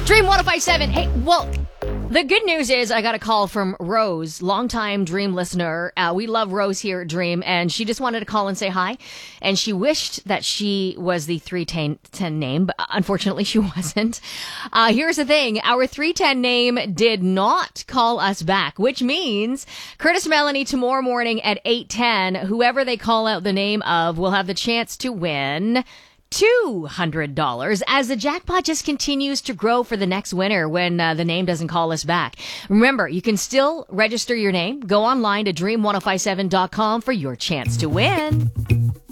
Dream 1057. Hey, well, the good news is I got a call from Rose, longtime Dream listener. We love Rose here at Dream, and she just wanted to call and say hi. And she wished that she was the 310 name, but unfortunately she wasn't. Here's the thing. Our 310 name did not call us back, which means Curtis Melanie tomorrow morning at 8:10, whoever they call out the name of will have the chance to win $200 as the jackpot just continues to grow for the next winner when the name doesn't call us back. Remember, you can still register your name. Go online to dream1057.com for your chance to win.